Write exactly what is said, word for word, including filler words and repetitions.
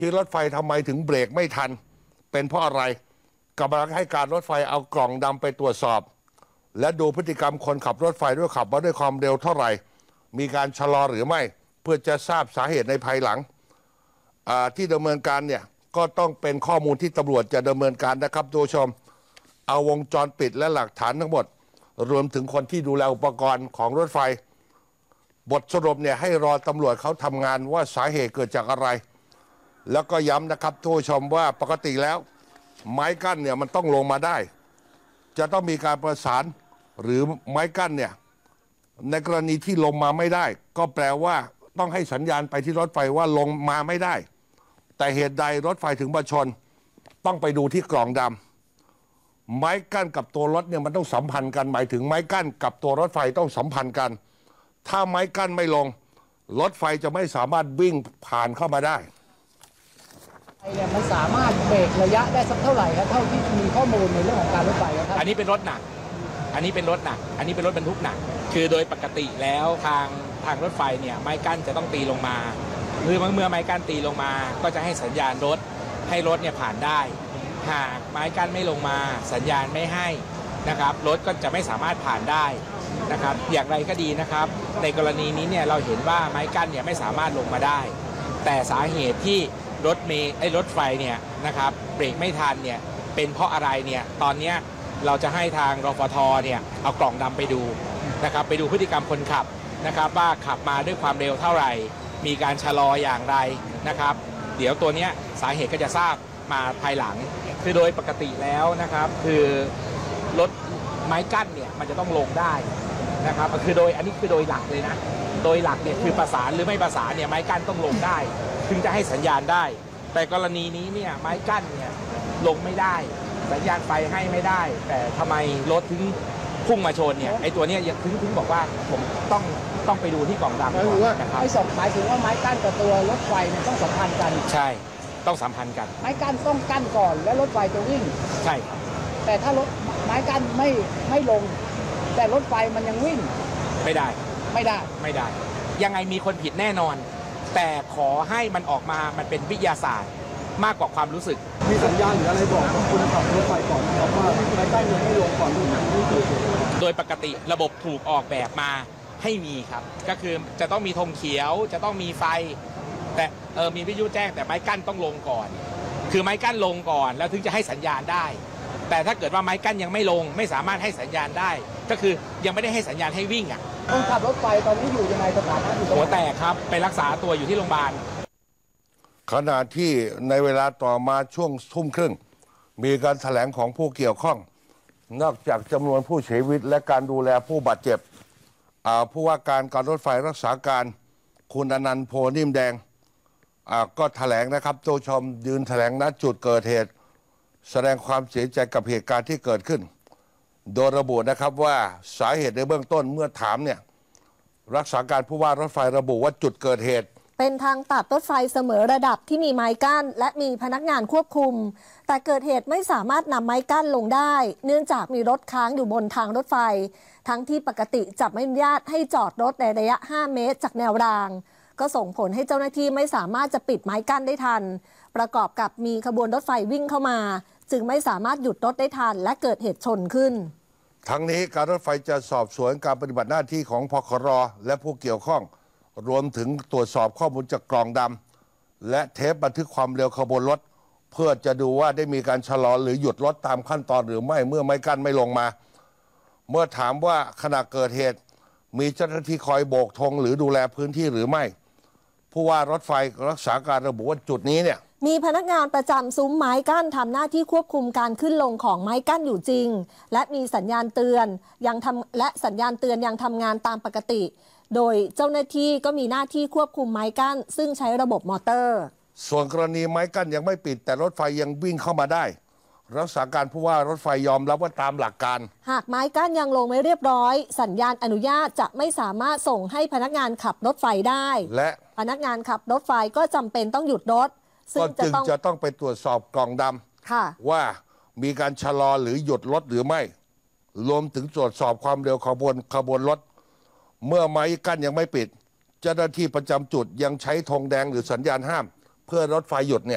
ที่รถไฟทำไมถึงเบรกไม่ทันเป็นเพราะอะไรกำลังให้การรถไฟเอากล่องดำไปตรวจสอบและดูพฤติกรรมคนขับรถไฟด้วยขับมาด้วยความเร็วเท่าไหร่มีการชะลอหรือไม่เพื่อจะทราบสาเหตุในภายหลังที่ดำเนินการเนี่ยก็ต้องเป็นข้อมูลที่ตำรวจจะดำเนินการนะครับทุกผู้ชมเอาวงจรปิดและหลักฐานทั้งหมดรวมถึงคนที่ดูแลอุปกรณ์ของรถไฟบทสรุปเนี่ยให้รอตำรวจเขาทำงานว่าสาเหตุเกิดจากอะไรแล้วก็ย้ำนะครับทุกผู้ชมว่าปกติแล้วไม้กั้นเนี่ยมันต้องลงมาได้จะต้องมีการประสานหรือไม้กั้นเนี่ยในกรณีที่ลงมาไม่ได้ก็แปลว่าต้องให้สัญญาณไปที่รถไฟว่าลงมาไม่ได้แต่เหตุใดรถไฟถึงมาชนต้องไปดูที่กล่องดำไม้กั้นกับตัวรถเนี่ยมันต้องสัมพันธ์กันหมายถึงไม้กั้นกับตัวรถไฟต้องสัมพันธ์กันถ้าไม้กั้นไม่ลงรถไฟจะไม่สามารถวิ่งผ่านเข้ามาได้เนี่ยมันสามารถเบรกระยะได้สักเท่าไหร่ครับเท่าที่มีข้อมูลในเรื่องของการรถไฟครับอันนี้เป็นรถหนักอันนี้เป็นรถหนักอันนี้เป็นรถบรรทุกหนักคือโดยปกติแล้วทางทางรถไฟเนี่ยไม้กั้นจะต้องตีลงมาเมื่อเมื่อไม้กั้นตีลงมาก็จะให้สัญญาณรถให้รถเนี่ยผ่านได้หากไม้กั้นไม่ลงมาสัญญาณไม่ให้นะครับรถก็จะไม่สามารถผ่านได้นะครับอย่างไรก็ดีนะครับในกรณีนี้เนี่ยเราเห็นว่าไม้กั้นเนี่ยไม่สามารถลงมาได้แต่สาเหตุที่รถเมล์ไอ้รถไฟเนี่ยนะครับเบรกไม่ทันเนี่ยเป็นเพราะอะไรเนี่ยตอนนี้เราจะให้ทางรฟทเนี่ยเอากล่องดำไปดูนะครับไปดูพฤติกรรมคนขับนะครับว่าขับมาด้วยความเร็วเท่าไหร่มีการชะลออย่างไรนะครับเดี๋ยวตัวนี้สาเหตุก็จะทราบมาภายหลังคือโดยปกติแล้วนะครับคือรถไม้กั้นเนี่ยมันจะต้องลงได้นะครับคือโดยอันนี้คือโดยหลักเลยนะโดยหลักเนี่ยคือประสานหรือไม่ประสานเนี่ยไม้กั้นต้องลงได้ถึงจะให้สัญญาณได้แต่กรณีนี้เนี่ยไม้กั้นเนี่ยลงไม่ได้สัญญาณไฟให้ไม่ได้แต่ทำไมรถถึงพุ่งมาชนเนี่ยไอ้ตัวนี้ยังถึงถึงบอกว่าผมต้องต้องไปดูที่กล่องดำก่อนนะครับไอ้สองหมายถึงว่าไม้กั้นกับตัวรถไฟเนี่ยต้องสัมพันธ์กันใช่ต้องสัมพันธ์กันไม้กั้นต้องกั้นก่อนแล้วรถไฟจะวิ่งใช่ครับแต่ถ้ารถไม้กั้นไม่ไม่ลงแต่รถไฟมันยังวิ่งไม่ได้ไม่ได้ไม่ได้ยังไงมีคนผิดแน่นอนแต่ขอให้มันออกมามันเป็นวิทยาศาสตร์มากกว่าความรู้สึกมีสัญญาณหรืออะไรบอกคุณขับรถไฟก่อนนะครับว่าไม้กั้นยังไม่ลงก่อนถึงนั้นโดยปกติระบบถูกออกแบบมาให้มีครับก็คือจะต้องมีธงเขียวจะต้องมีไฟแต่เออมีวิทยุแจ้งแต่ไม้กั้นต้องลงก่อนคือไม้กั้นลงก่อนแล้วถึงจะให้สัญญาณได้แต่ถ้าเกิดว่าไม้กั้นยังไม่ลงไม่สามารถให้สัญญาณได้ก็คือยังไม่ได้ให้สัญญาณให้วิ่งอ่ะคนขับรถไฟตอนนี้อยู่ยังไงสถานะอยู่หัวแตกครับไปรักษาตัวอยู่ที่โรงพยาบาลขณะที่ในเวลาต่อมาช่วงทุ่มครึ่งมีการแถลงของผู้เกี่ยวข้องนอกจากจำนวนผู้เสียชีวิตและการดูแลผู้บาดเจ็บผู้ว่าการการรถไฟรักษาการคุณอนันต์โพนิ่มแดงก็แถลงนะครับตัวชมยืนแถลงณจุดเกิดเหตุแสดงความเสียใจกับเหตุการณ์ที่เกิดขึ้นโดยระบุนะครับว่าสาเหตุในเบื้องต้นเมื่อถามเนี่ยรักษาการผู้ว่ารถไฟระบุว่าจุดเกิดเหตุเป็นทางตัดรถไฟเสมอระดับที่มีไม้กั้นและมีพนักงานควบคุมแต่เกิดเหตุไม่สามารถนำไม้กั้นลงได้เนื่องจากมีรถค้างอยู่บนทางรถไฟทั้งที่ปกติจะไม่อนุญาตให้จอดรถในระยะห้าเมตรจากแนวรางก็ส่งผลให้เจ้าหน้าที่ไม่สามารถจะปิดไม้กั้นได้ทันประกอบกับมีขบวนรถไฟวิ่งเข้ามาจึงไม่สามารถหยุดรถได้ทันและเกิดเหตุชนขึ้นทั้งนี้การรถไฟจะสอบสวนการปฏิบัติหน้าที่ของพคร.และผู้เกี่ยวข้องรวมถึงตรวจสอบข้อมูลจากกล่องดำและเทปบันทึกความเร็วขบวนรถเพื่อจะดูว่าได้มีการชะลอหรือหยุดรถตามขั้นตอนหรือไม่เมื่อไม้กั้นไม่ลงมาเมื่อถามว่าขณะเกิดเหตุมีเจ้าหน้าที่คอยโบกธงหรือดูแลพื้นที่หรือไม่ผู้ว่ารถไฟรักษาการระบุว่าจุดนี้เนี่ยมีพนักงานประจำซุ้มไม้กั้นทำหน้าที่ควบคุมการขึ้นลงของไม้กั้นอยู่จริงและมีสัญญาณเตือนยังทำและสัญญาณเตือนยังทำงานตามปกติโดยเจ้าหน้าที่ก็มีหน้าที่ควบคุมไม้กั้นซึ่งใช้ระบบมอเตอร์ส่วนกรณีไม้กั้นยังไม่ปิดแต่รถไฟยังวิ่งเข้ามาได้รักษาการผู้ว่ารถไฟยอมรับว่าตามหลักการหากไม้กั้นยังลงไม่เรียบร้อยสัญญาณอนุญาตจะไม่สามารถส่งให้พนักงานขับรถไฟได้และพนักงานขับรถไฟก็จำเป็นต้องหยุดรถก็จึงจะต้องไปตรวจสอบกล่องดำว่ามีการชะลอหรือหยุดรถหรือไม่รวมถึงตรวจสอบความเร็วขบวนขบวนรถเมื่อไม้กั้นยังไม่ปิดเจ้าหน้าที่ประจำจุดยังใช้ธงแดงหรือสัญญาณห้ามเพื่อรถไฟหยุดเนี่ย